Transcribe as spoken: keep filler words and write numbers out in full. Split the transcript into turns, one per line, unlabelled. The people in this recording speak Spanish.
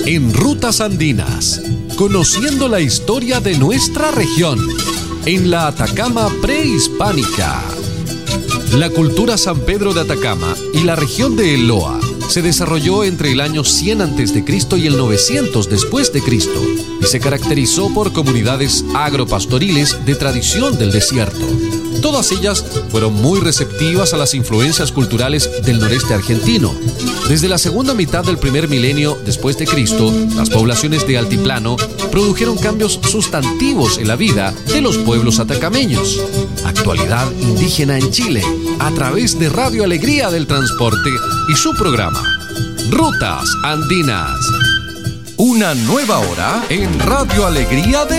En Rutas Andinas, conociendo la historia de nuestra región, en la Atacama prehispánica. La cultura San Pedro de Atacama y la región de Eloa se desarrolló entre el año cien antes de Cristo y el novecientos después de Cristo y se caracterizó por comunidades agropastoriles de tradición del desierto. Todas ellas fueron muy receptivas a las influencias culturales del noreste argentino. Desde la segunda mitad del primer milenio después de Cristo, las poblaciones de altiplano produjeron cambios sustantivos en la vida de los pueblos atacameños. Actualidad indígena en Chile, a través de Radio Alegría del Transporte y su programa Rutas Andinas. Una nueva hora en Radio Alegría de